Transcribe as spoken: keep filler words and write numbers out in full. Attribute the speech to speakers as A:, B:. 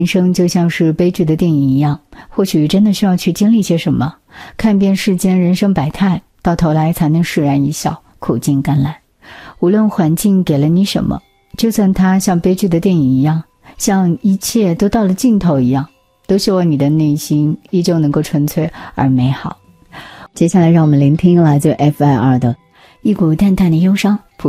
A: 人生就像是悲剧的电影一样，或许真的需要去经历些什么，看遍世间人生百态，到头来才能释然一笑，苦尽甘来。无论环境给了你什么，就算它像悲剧的电影一样，像一切都到了尽头一样，都希望你的内心依旧能够纯粹而美好。接下来让我们聆听来自 F I R 的一股淡淡的忧伤。